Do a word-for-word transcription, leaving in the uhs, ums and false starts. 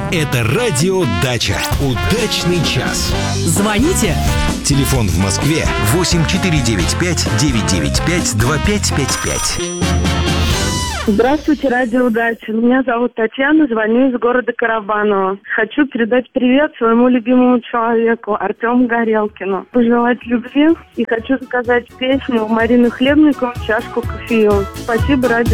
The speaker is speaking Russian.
Это радио «Дача». Удачный час. Звоните. Телефон в Москве восемь четыре девять пять девять девять пять два пять пять пять. Здравствуйте, радио «Удача». Меня зовут Татьяна, звоню из города Карабаново. Хочу передать привет своему любимому человеку, Артему Горелкину. Пожелать любви и хочу заказать песню Марины Хлебниковой «Чашку кофею». Спасибо, радио